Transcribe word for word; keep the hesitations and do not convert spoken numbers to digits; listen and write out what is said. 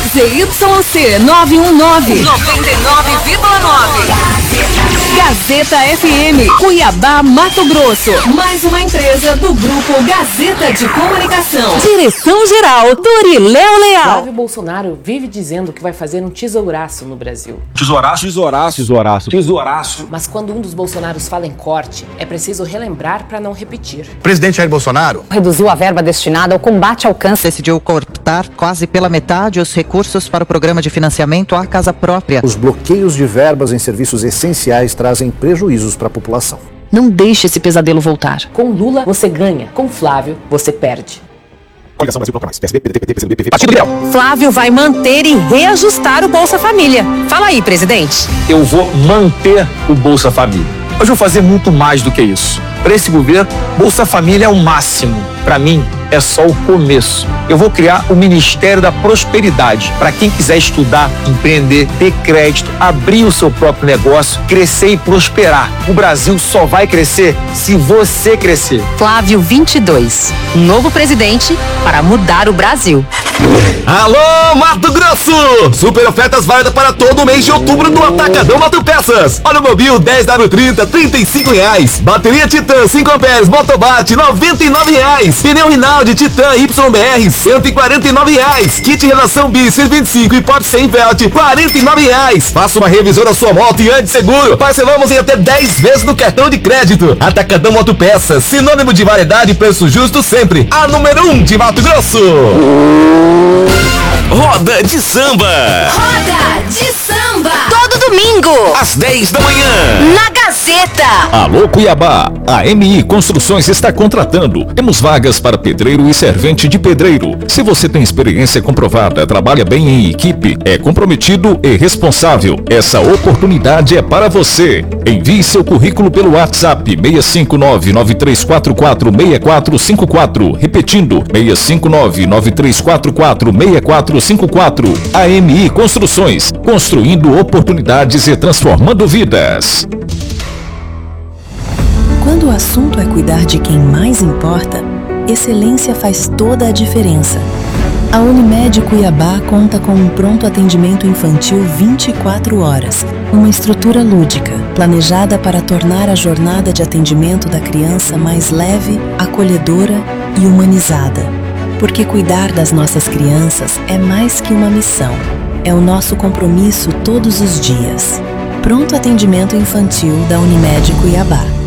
Z Y C nove um nove, noventa e nove vírgula nove. Gazeta F M, Cuiabá, Mato Grosso. Mais uma empresa do Grupo Gazeta de Comunicação. Direção-geral, Doriléo Leal. Flávio Bolsonaro vive dizendo que vai fazer um tesouraço no Brasil. Tesouraço? Tesouraço, tesouraço, tesouraço. Mas quando um dos Bolsonaros fala em corte, é preciso relembrar para não repetir. Presidente Jair Bolsonaro reduziu a verba destinada ao combate ao câncer. Decidiu cortar quase pela metade os recursos para o programa de financiamento à casa própria. Os bloqueios de verbas em serviços essenciais trazem prejuízos para a população. Não deixe esse pesadelo voltar. Com Lula, você ganha. Com Flávio, você perde. Flávio vai manter e reajustar o Bolsa Família. Fala aí, presidente. Eu vou manter o Bolsa Família. Mas vou fazer muito mais do que isso. Para esse governo, Bolsa Família é o máximo. Para mim, é só o começo. Eu vou criar o Ministério da Prosperidade para quem quiser estudar, empreender, ter crédito, abrir o seu próprio negócio, crescer e prosperar. O Brasil só vai crescer se você crescer. Flávio vinte e dois, novo presidente para mudar o Brasil. Alô, Mato Grosso! Super ofertas válidas para todo o mês de outubro no Atacadão Mato Peças. Olha o Mobil dez W trinta, trinta e cinco reais. Bateria Titan cinco amperes, Motobate, noventa e nove reais. Pneu Rinaldi Titan Y B R, cento e quarenta e nove reais. Kit Redação Bis vinte e cinco e porte sem Velt, quarenta e nove reais. Faça uma revisão da sua moto e ande seguro. Parcelamos em até dez vezes no cartão de crédito. Atacadão Mato Peças, sinônimo de variedade e preço justo sempre. A número um de Mato Grosso. Roda de Samba. Roda de Samba. Todo domingo, Às dez da manhã. na Gazeta. Alô Cuiabá, a M I Construções está contratando. Temos vagas para pedreiro e servente de pedreiro. Se você tem experiência comprovada, trabalha bem em equipe, é comprometido e responsável, essa oportunidade é para você. Envie seu currículo pelo WhatsApp seis cinco nove, nove três quatro quatro, seis quatro cinco quatro. Repetindo, seis cinco nove, nove três quatro quatro, seis quatro cinco quatro. A M I Construções, construindo oportunidades e transformando vidas. Quando o assunto é cuidar de quem mais importa, excelência faz toda a diferença. A Unimed Cuiabá conta com um pronto atendimento infantil vinte e quatro horas, uma estrutura lúdica, planejada para tornar a jornada de atendimento da criança mais leve, acolhedora e humanizada. Porque cuidar das nossas crianças é mais que uma missão, é o nosso compromisso todos os dias. Pronto atendimento infantil da Unimed Cuiabá.